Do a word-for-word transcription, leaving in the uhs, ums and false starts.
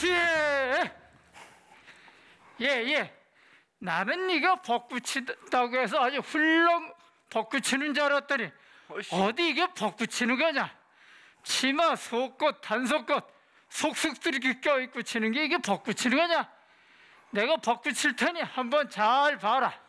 아저씨! 예, 예. 나는 네가 벚꽃이다고 해서 아주 훌렁 벚꽃이는 줄 알았더니 어이씨. 어디 이게 벚꽃이는 거냐? 치마, 속꽃, 단속꽃, 속속들이 이렇게 껴입고 치는 게 이게 벚꽃이는 거냐? 내가 벚꽃 칠 테니 한번 잘 봐라.